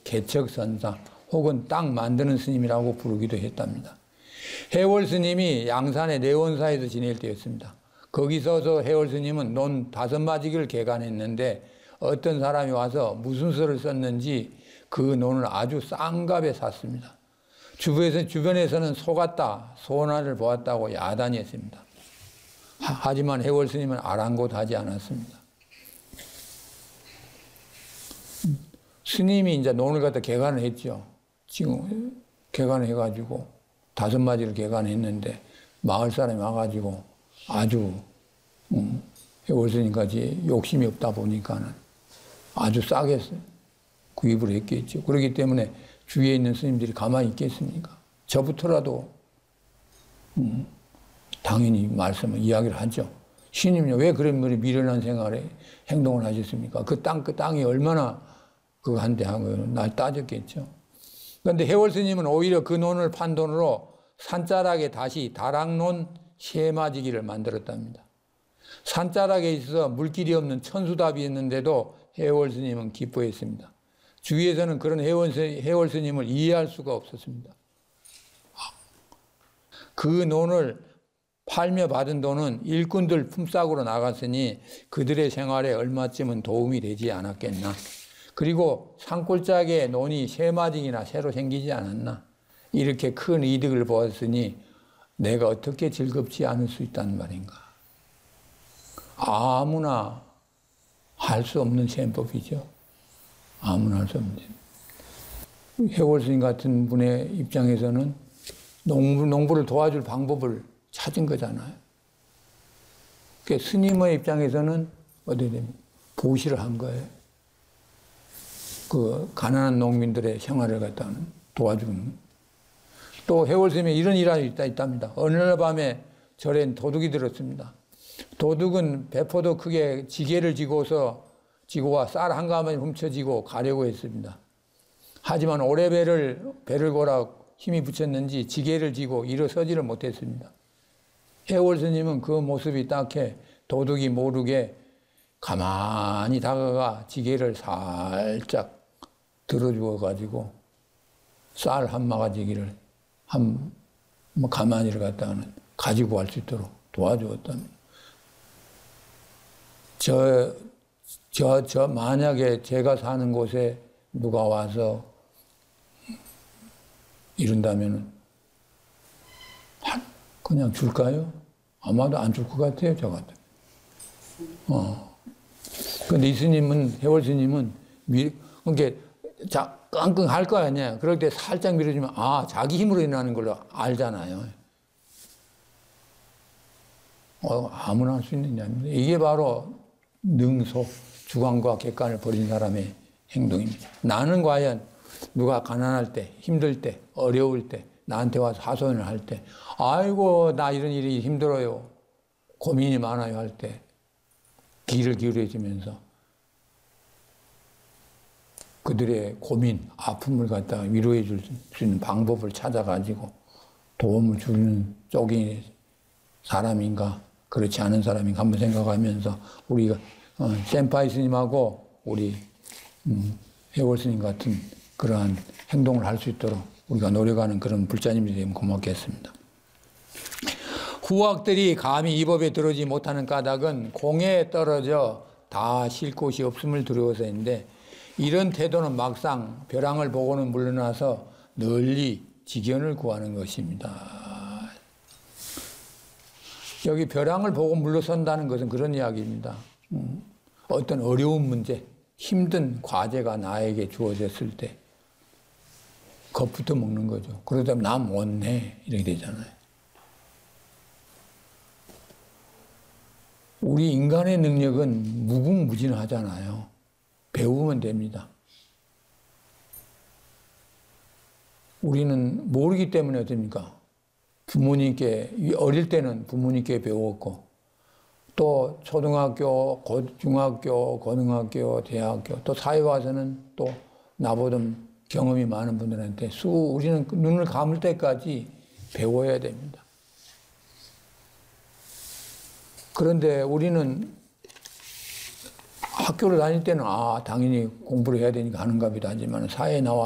개척선사 혹은 땅 만드는 스님이라고 부르기도 했답니다. 해월 스님이 양산의 내원사에서 지낼 때였습니다. 거기서도 해월 스님은 논 5마지기를 개간했는데 어떤 사람이 와서 무슨 수를 썼는지 그 논을 아주 싼 값에 샀습니다. 주변에서는 속았다, 손해를 보았다고 야단이 했습니다. 하지만 해월 스님은 아랑곳하지 않았습니다. 스님이 이제 논을 갖다 개간을 했죠. 지금 개간을 해가지고 5마지를 개간했는데 마을 사람이 와가지고 아주 해월 스님까지 욕심이 없다 보니까는 아주 싸게 구입을 했겠죠. 그렇기 때문에 주위에 있는 스님들이 가만히 있겠습니까? 저부터라도 당연히 이야기를 하죠. 스님이 왜 그런 미련한 생활에 행동을 하셨습니까? 그 땅이 얼마나 그한테 하고 날 따졌겠죠. 그런데 해월 스님은 오히려 그 논을 판 돈으로 산자락에 다시 다락논 세마지기를 만들었답니다. 산자락에 있어서 물길이 없는 천수답이었는데도 해월 스님은 기뻐했습니다. 주위에서는 그런 해월 스님을 이해할 수가 없었습니다. 그 논을 팔며 받은 돈은 일꾼들 품삯으로 나갔으니 그들의 생활에 얼마쯤은 도움이 되지 않았겠나. 그리고 산골짜기에 논이 3마지기나 새로 생기지 않았나. 이렇게 큰 이득을 보았으니 내가 어떻게 즐겁지 않을 수 있다는 말인가. 아무나 할 수 없는 셈법이죠. 아무나 할 수 없는 셈법. 해월 스님 같은 분의 입장에서는 농부를 도와줄 방법을 찾은 거잖아요. 그러니까 스님의 입장에서는 어떻게 됩니까? 보시를 한 거예요. 그 가난한 농민들의 생활을 갖다는 도와주는. 또 해월 스님의 이런 일화가 있답니다. 어느 날 밤에 절엔 도둑이 들었습니다. 도둑은 배포도 크게 지게를 지고와 쌀 한 가마니 훔쳐지고 가려고 했습니다. 하지만 오래 배를 고라 힘이 붙였는지 지게를 지고 일어서지를 못했습니다. 해월 스님은 그 모습이 딱해 도둑이 모르게 가만히 다가가 지게를 살짝 들어주어가지고 쌀 한 마가지기를 가만히를 갖다가는 가지고 갈 수 있도록 도와주었답니다. 만약에 제가 사는 곳에 누가 와서 이런다면은 그냥 줄까요? 아마도 안 줄 것 같아요, 저 같으면. 근데 이 스님은, 해월 스님은, 끙끙 할 거 아니야. 그럴 때 살짝 밀어주면, 자기 힘으로 일어나는 걸로 알잖아요. 아무나 할 수 있는 일입니다. 이게 바로 능소, 주관과 객관을 버린 사람의 행동입니다. 나는 과연 누가 가난할 때, 힘들 때, 어려울 때, 나한테 와서 하소연을 할 때, 아이고, 나 이런 일이 힘들어요. 고민이 많아요 할 때, 귀를 기울여주면서 그들의 고민, 아픔을 갖다가 위로해 줄 수 있는 방법을 찾아가지고 도움을 주는 쪽이 사람인가, 그렇지 않은 사람인가 한번 생각하면서 우리가 센파이 스님하고 우리 해월 스님 같은 그러한 행동을 할 수 있도록 우리가 노력하는 그런 불자님이 되면 고맙겠습니다. 후학들이 감히 이 법에 들어오지 못하는 까닭은 공에 떨어져 다 쉴 곳이 없음을 두려워서인데 이런 태도는 막상 벼랑을 보고는 물러나서 널리 직연을 구하는 것입니다. 여기 벼랑을 보고 물러선다는 것은 그런 이야기입니다. 어떤 어려운 문제, 힘든 과제가 나에게 주어졌을 때 겁부터 먹는 거죠. 그러다 나 못내 이렇게 되잖아요. 우리 인간의 능력은 무궁무진하잖아요. 배우면 됩니다. 우리는 모르기 때문에 어떻습니까? 어릴 때는 부모님께 배웠고, 또 초등학교, 중학교, 고등학교, 대학교, 또 사회 와서는 또 나보다 경험이 많은 분들한테 우리는 눈을 감을 때까지 배워야 됩니다. 그런데 우리는 학교를 다닐 때는 당연히 공부를 해야 되니까 하는가 보다 하지만 사회에 나와